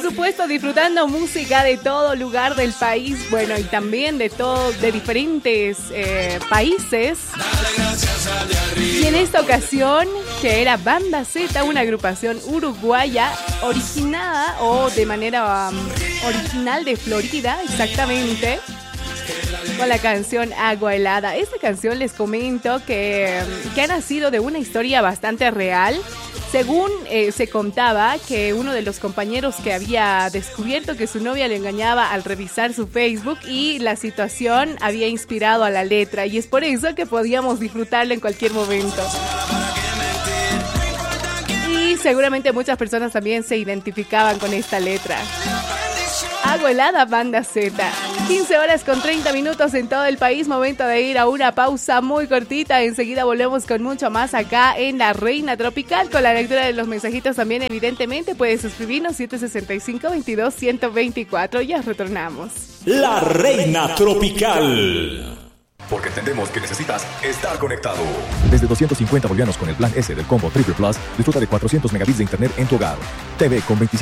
supuesto, disfrutando música de todo lugar del país, bueno, y también de diferentes países. Y en esta ocasión, que era Banda Z, una agrupación uruguaya originada o de manera original de Florida, exactamente, con la canción Agua Helada. Esta canción les comento que ha nacido de una historia bastante real. Según se contaba que uno de los compañeros que había descubierto que su novia le engañaba al revisar su Facebook, y la situación había inspirado a la letra, y es por eso que podíamos disfrutarla en cualquier momento. Y seguramente muchas personas también se identificaban con esta letra. Agua Helada, Banda Z. 15 horas con 30 minutos en todo el país. Momento de ir a una pausa muy cortita. Enseguida volvemos con mucho más acá en La Reina Tropical, con la lectura de los mensajitos también, evidentemente. Puedes suscribirnos 765-22-124. Ya retornamos. La Reina Tropical. Porque entendemos que necesitas estar conectado. Desde 250 bolivianos con el plan S del combo Triple Plus, disfruta de 400 megabits de internet en tu hogar. TV con 25